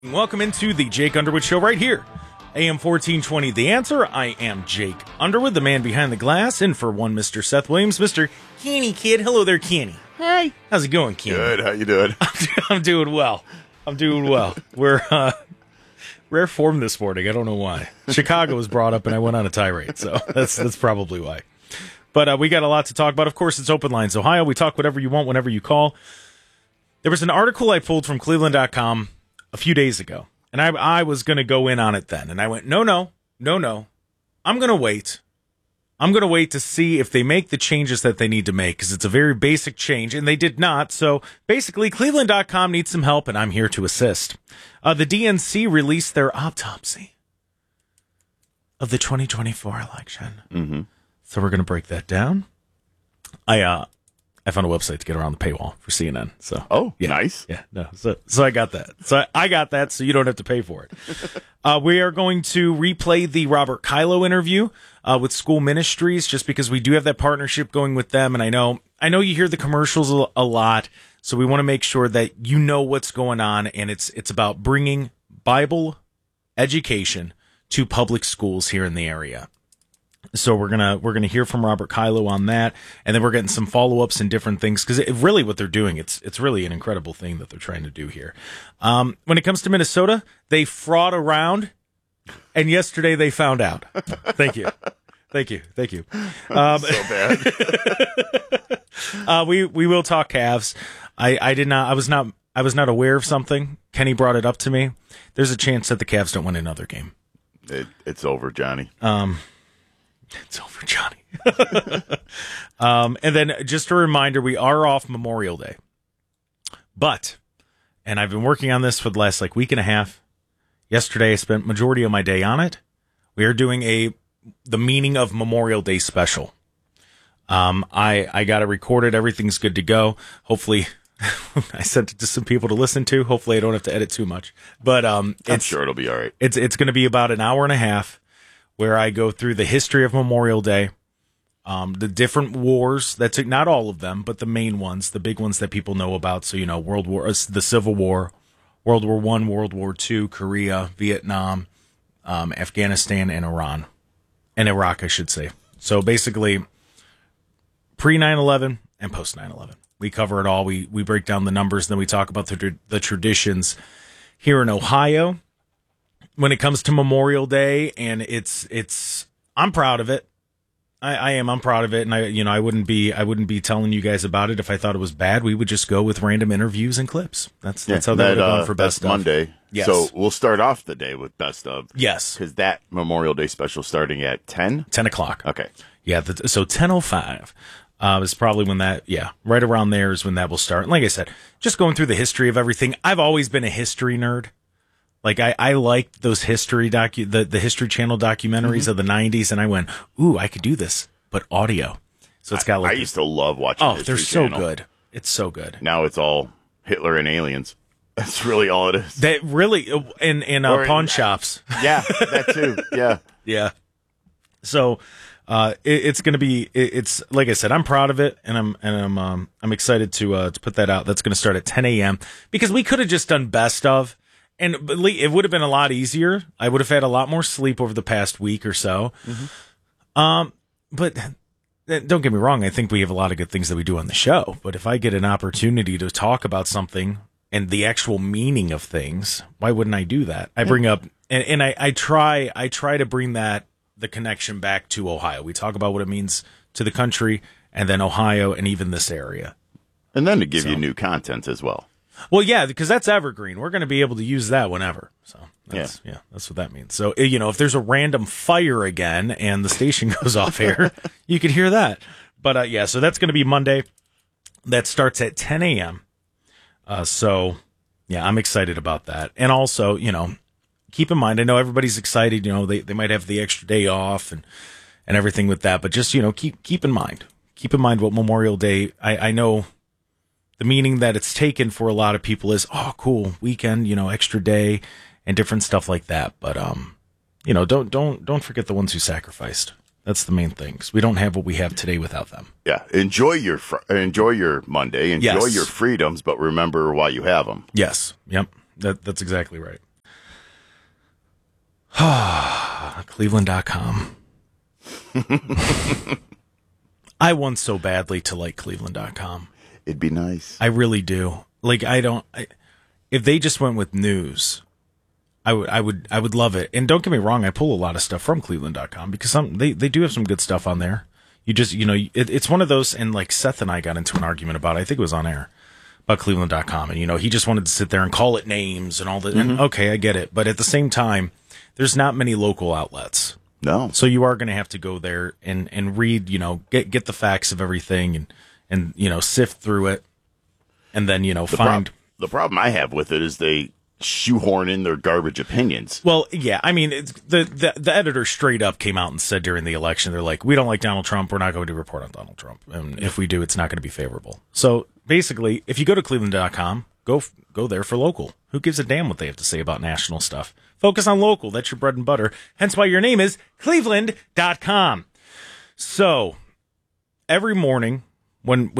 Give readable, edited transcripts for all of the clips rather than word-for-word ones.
Welcome into the Jake Underwood Show right here. AM 1420, The Answer. I am Jake Underwood, the man behind the glass, and for one Mr. Seth Williams, Mr. Kenny Kid. Hello there, Kenny. Hey. How's it going, Kenny? Good. How you doing? I'm doing well. We're rare form this morning. I don't know why. Chicago was brought up, and I went on a tirade, so that's probably why. But we got a lot to talk about. Of course, it's Open Lines Ohio. We talk whatever you want, whenever you call. There was an article I pulled from Cleveland.com a few days ago, and I was going to go in on it then, and I went, no, I'm going to wait. I'm going to wait to see if they make the changes that they need to make, because it's a very basic change, and they did not. So basically, Cleveland.com needs some help, and I'm here to assist. The DNC released their autopsy of the 2024 election. Mm-hmm. So we're going to break that down. I found a website to get around the paywall for CNN. So yeah, nice. Yeah, no. So I got that. So you don't have to pay for it. We are going to replay the Robert Kylo interview with School Ministries, just because we do have that partnership going with them, and I know you hear the commercials a lot, so we want to make sure that you know what's going on, and it's about bringing Bible education to public schools here in the area. So we're gonna hear from Robert Kylo on that, and then we're getting some follow-ups and different things, because really what they're doing, it's really an incredible thing that they're trying to do here. When it comes to Minnesota, they fraud around, and yesterday they found out. Thank you. So bad. We will talk Cavs. I was not aware of something. Kenny brought it up to me. There's a chance that the Cavs don't win another game. It's over, Johnny. It's over, Johnny. And then just a reminder, we are off Memorial Day. But, and I've been working on this for the last week and a half. Yesterday I spent majority of my day on it. We are doing the meaning of Memorial Day special. I got it recorded. Everything's good to go. Hopefully, I sent it to some people to listen to. Hopefully I don't have to edit too much. But I'm sure it'll be all right. It's going to be about an hour and a half, where I go through the history of Memorial Day, the different wars. That's not all of them, but the main ones, the big ones that people know about. So, the Civil War, World War I, World War II, Korea, Vietnam, Afghanistan, and Iran. And Iraq, I should say. So basically, pre 9/11 and post 9/11. We cover it all. We break down the numbers, then we talk about the traditions here in Ohio when it comes to Memorial Day, and I'm proud of it. I'm proud of it, and I wouldn't be telling you guys about it if I thought it was bad. We would just go with random interviews and clips. That's how that would have gone for Best Of. Monday. Yes. So we'll start off the day with Best of. Yes. Because that Memorial Day special starting at 10? 10 o'clock. Okay. Yeah, so 10:05 is probably when that, right around there is when that will start. And like I said, just going through the history of everything. I've always been a history nerd. I liked those history the History Channel documentaries of the 90s, and I went, ooh, I could do this, but audio. So it's got I used to love watching History they're so Channel. good. It's so good. Now it's all Hitler and aliens. That's really all it is. That really, in pawn shops. Yeah, that too. Yeah. Yeah. So it's going to be, it's like I said, I'm proud of it, and I'm excited to put that out. That's going to start at 10 a.m. because we could have just done Best of. And it would have been a lot easier. I would have had a lot more sleep over the past week or so. Mm-hmm. But don't get me wrong. I think we have a lot of good things that we do on the show. But if I get an opportunity to talk about something and the actual meaning of things, why wouldn't I do that? I bring up, and I try to bring the connection back to Ohio. We talk about what it means to the country, and then Ohio, and even this area. And then to give you new content as well. Well, yeah, because that's evergreen. We're going to be able to use that whenever. So that's what that means. So, if there's a random fire again and the station goes off air, you could hear that. But so that's going to be Monday. That starts at 10 a.m. So, I'm excited about that. And also, keep in mind, I know everybody's excited. They might have the extra day off and everything with that. But just, keep in mind. Keep in mind what Memorial Day, I know the meaning that it's taken for a lot of people is, oh, cool, weekend, extra day and different stuff like that. But, don't forget the ones who sacrificed. That's the main thing, because we don't have what we have today without them. Yeah, enjoy your Monday, enjoy Yes. your freedoms, but remember why you have them. Yes, yep, that's exactly right. Cleveland.com. I want so badly to like Cleveland.com. It'd be nice. I really do. Like, if they just went with news, I would love it. And don't get me wrong, I pull a lot of stuff from Cleveland.com because they do have some good stuff on there. You just, it's one of those, and like Seth and I got into an argument about, I think it was on air, about Cleveland.com. And, he just wanted to sit there and call it names and all that. Mm-hmm. And okay, I get it. But at the same time, there's not many local outlets. No. So you are going to have to go there and read, get the facts of everything and sift through it. And then, find. The problem I have with it is they shoehorn in their garbage opinions. Well, yeah, I mean, the editor straight up came out and said during the election, they're like, we don't like Donald Trump. We're not going to report on Donald Trump. And if we do, it's not going to be favorable. So basically, if you go to Cleveland.com, go there for local. Who gives a damn what they have to say about national stuff? Focus on local. That's your bread and butter. Hence why your name is Cleveland.com. So every morning when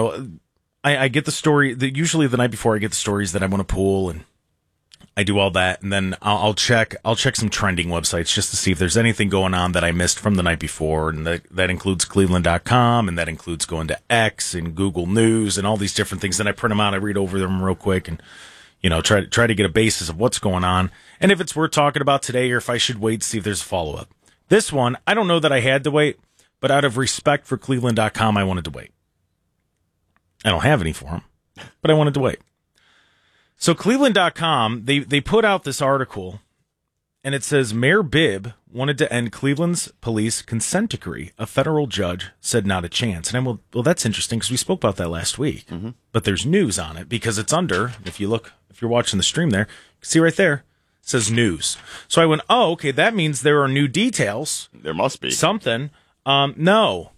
I get the story, usually the night before I get the stories that I want to pull, and I do all that, and then I'll check some trending websites just to see if there's anything going on that I missed from the night before, and that includes Cleveland.com, and that includes going to X and Google News and all these different things. Then I print them out, I read over them real quick, and try to get a basis of what's going on, and if it's worth talking about today, or if I should wait to see if there's a follow-up. This one, I don't know that I had to wait, but out of respect for Cleveland.com, I wanted to wait. I don't have any for them, but I wanted to wait. So Cleveland.com, they put out this article, and it says, Mayor Bibb wanted to end Cleveland's police consent decree. A federal judge said not a chance. And I'm, well, that's interesting because we spoke about that last week. Mm-hmm. But there's news on it because it's under, if you're watching the stream there, you can see right there, it says news. So I went, oh, okay, that means there are new details. There must be. Something. No.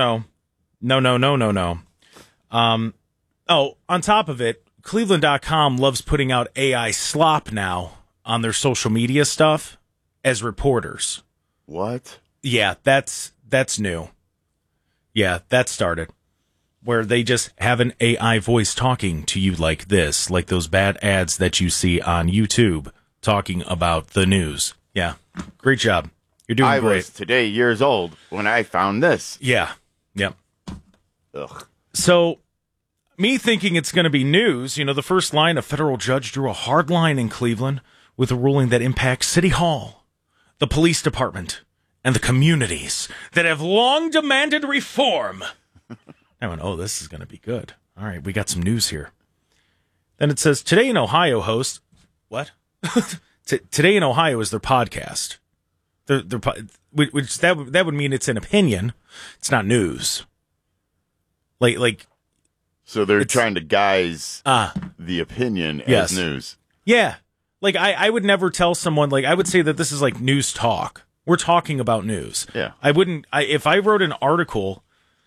On top of it, Cleveland.com loves putting out AI slop now on their social media stuff as reporters. What? Yeah, that's new. Yeah, that started. Where they just have an AI voice talking to you like this, like those bad ads that you see on YouTube talking about the news. Yeah, great job. You're doing great. I was today years old when I found this. Yeah, yep. Ugh. So, me thinking it's going to be news, the first line, a federal judge drew a hard line in Cleveland with a ruling that impacts City Hall, the police department, and the communities that have long demanded reform. I went, oh, this is going to be good. All right, we got some news here. Then it says, Today in Ohio hosts, what? Today in Ohio is their podcast. Which that would mean it's an opinion. It's not news. Like. So they're trying to guise the opinion as news. Yeah. Like, I would never tell someone, like, I would say that this is like news talk. We're talking about news. Yeah. If I wrote an article,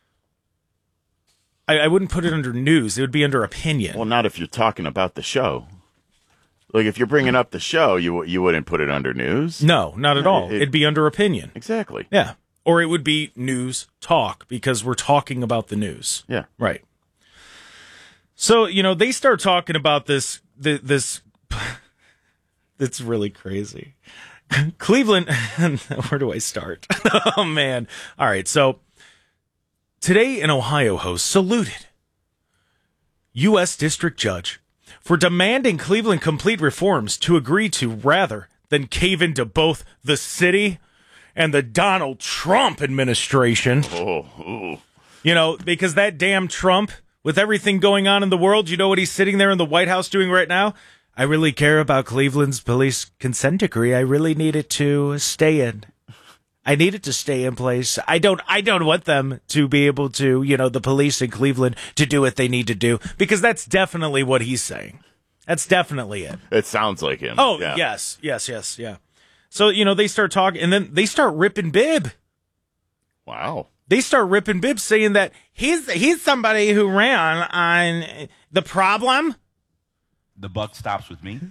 I wouldn't put it under news. It would be under opinion. Well, not if you're talking about the show. Like, if you're bringing up the show, you wouldn't put it under news. No, not at all. It'd be under opinion. Exactly. Yeah. Or it would be news talk because we're talking about the news. Yeah. Right. So, they start talking about this, it's really crazy. Cleveland, where do I start? Oh, man. All right, so Today in Ohio host saluted U.S. District Judge for demanding Cleveland complete reforms to agree to rather than cave into both the city and the Donald Trump administration. Because that damn Trump, with everything going on in the world, you know what he's sitting there in the White House doing right now? I really care about Cleveland's police consent decree. I really need it to stay in. I need it to stay in place. I don't want them to be able to, the police in Cleveland to do what they need to do, because that's definitely what he's saying. That's definitely it. It sounds like him. Oh, yeah. Yes, yeah. So, they start talking, and then they start ripping Bibb. Wow. They start ripping Bibb, saying that he's somebody who ran on the problem. The buck stops with me.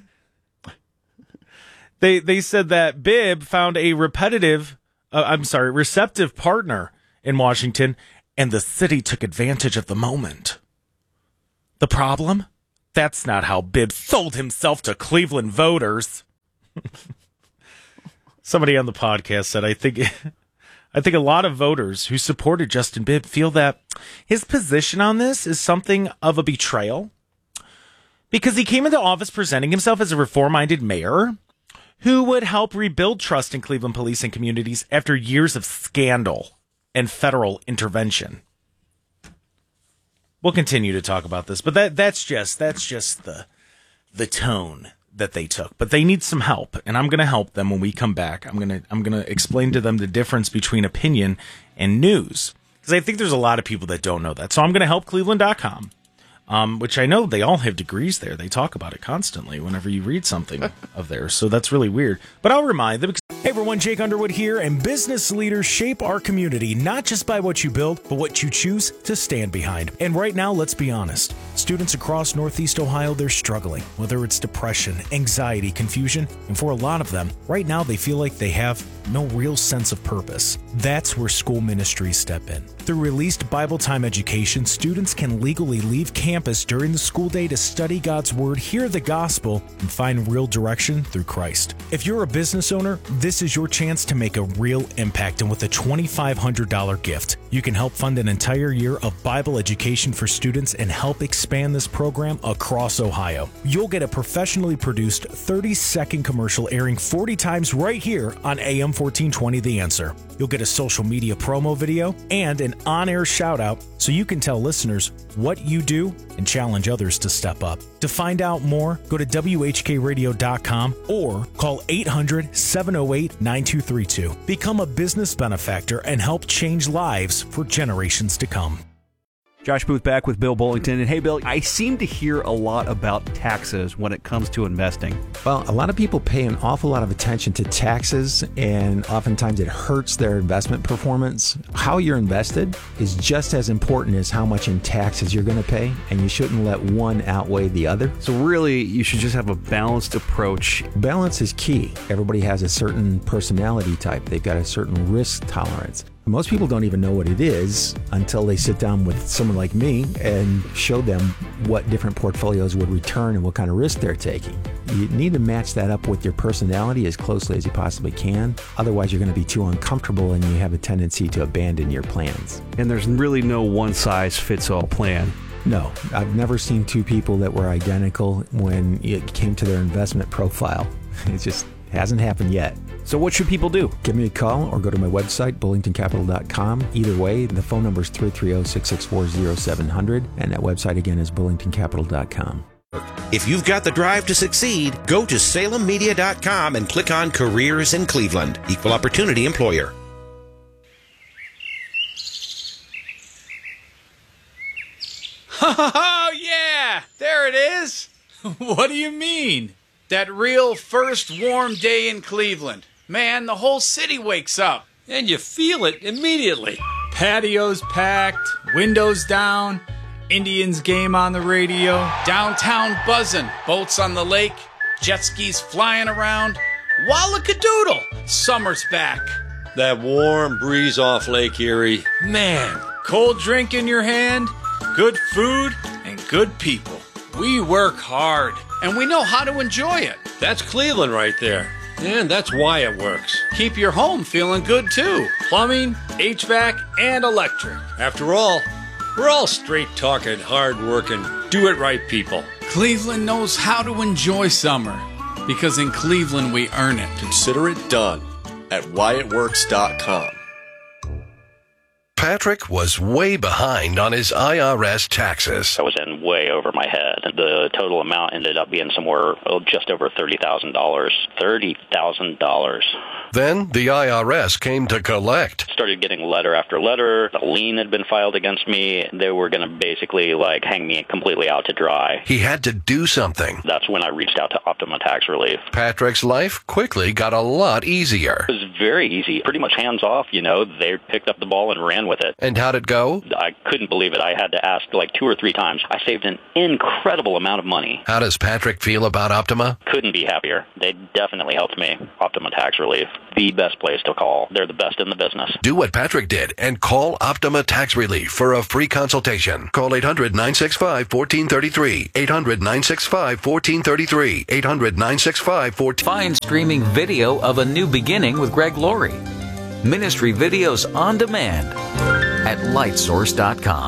They said that Bibb found a receptive partner in Washington, and the city took advantage of the moment. The problem? That's not how Bibb sold himself to Cleveland voters. Somebody on the podcast said, I think a lot of voters who supported Justin Bibb feel that his position on this is something of a betrayal because he came into office presenting himself as a reform-minded mayor who would help rebuild trust in Cleveland police and communities after years of scandal and federal intervention. We'll continue to talk about this, but that's just the tone that they took. But they need some help, and I'm going to help them when we come back. I'm going to explain to them the difference between opinion and news, because I think there's a lot of people that don't know that. So I'm going to help Cleveland.com, which I know they all have degrees there. They talk about it constantly whenever you read something of theirs. So that's really weird. But I'll remind them. Hey everyone, Jake Underwood here, and business leaders shape our community not just by what you build, but what you choose to stand behind. And right now, let's be honest. Students across Northeast Ohio, they're struggling, whether it's depression, anxiety, confusion, and for a lot of them, right now they feel like they have no real sense of purpose. That's where school ministries step in. Through released Bible time education, students can legally leave campus during the school day to study God's Word, hear the gospel, and find real direction through Christ. If you're a business owner, this is your chance to make a real impact, and with a $2,500 gift, you can help fund an entire year of Bible education for students and help expand this program across Ohio. You'll get a professionally produced 30-second commercial airing 40 times right here on AM 1420 The Answer. You'll get a social media promo video and an on-air shout-out so you can tell listeners what you do and challenge others to step up. To find out more, go to WHKRadio.com or call 800-708-9232. Become a business benefactor and help change lives for generations to come. Josh Booth back with Bill Bullington. And hey, Bill, I seem to hear a lot about taxes when it comes to investing. Well, a lot of people pay an awful lot of attention to taxes, and oftentimes it hurts their investment performance. How you're invested is just as important as how much in taxes you're going to pay, and you shouldn't let one outweigh the other. So really, you should just have a balanced approach. Balance is key. Everybody has a certain personality type. They've got a certain risk tolerance. Most people don't even know what it is until they sit down with someone like me and show them what different portfolios would return and what kind of risk they're taking. You need to match that up with your personality as closely as you possibly can. Otherwise, you're going to be too uncomfortable and you have a tendency to abandon your plans. And there's really no one-size-fits-all plan. No, I've never seen two people that were identical when it came to their investment profile. It just hasn't happened yet. So what should people do? Give me a call or go to my website, bullingtoncapital.com. Either way, the phone number is 330-664-0700, and that website again is bullingtoncapital.com. If you've got the drive to succeed, go to salemmedia.com and click on Careers in Cleveland. Equal Opportunity Employer. Oh, yeah! There it is! What do you mean? That real first warm day in Cleveland. Man, the whole city wakes up. And you feel it immediately. Patios packed, windows down, Indians game on the radio, downtown buzzing, boats on the lake, jet skis flying around. Wallakadoodle! Summer's back. That warm breeze off Lake Erie. Man. Cold drink in your hand, good food, and good people. We work hard, and we know how to enjoy it. That's Cleveland right there. And that's why it works. Keep your home feeling good, too. Plumbing, HVAC, and electric. After all, we're all straight-talking, hard-working, do-it-right people. Cleveland knows how to enjoy summer, because in Cleveland we earn it. Consider it done at whyitworks.com. Patrick was way behind on his IRS taxes. I was in way over my head. The total amount ended up being somewhere just over $30,000. $30,000. Then the IRS came to collect. Started getting letter after letter. A lien had been filed against me. They were going to basically hang me completely out to dry. He had to do something. That's when I reached out to Optima Tax Relief. Patrick's life quickly got a lot easier. It was very easy, pretty much hands off. They picked up the ball and ran with it. And how'd it go? I couldn't believe it. I had to ask like 2 or 3 times. I saved an incredible amount of money. How does Patrick feel about Optima? Couldn't be happier. They definitely helped me. Optima Tax Relief, the best place to call. They're the best in the business. Do what Patrick did and call Optima Tax Relief for a free consultation. Call 800-965-1433. 800-965-1433. 800-965-1433. Find streaming video of A New Beginning with Greg Laurie. Ministry videos on demand at lightsource.com.